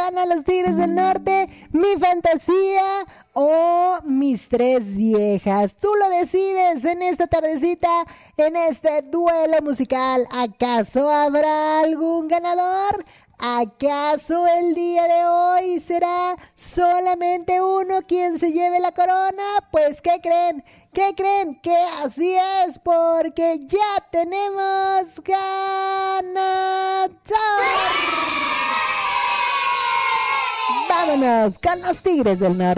¿Gana los Tigres del Norte, Mi Fantasía o Mis Tres Viejas? Tú lo decides en esta tardecita, en este duelo musical. ¿Acaso habrá algún ganador? ¿Acaso el día de hoy será solamente uno quien se lleve la corona? Pues ¿qué creen? ¿Qué creen? Que así es, porque ya tenemos ganador. Vámonos con los Tigres del Norte.